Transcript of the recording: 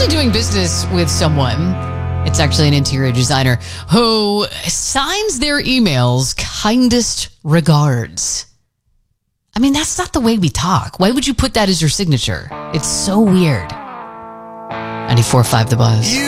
currently doing business with someone. It's actually an interior designer who signs their emails kindest regards. I mean, that's not the way we talk. Why would you put that as your signature? It's so weird. 94.5 The Buzz.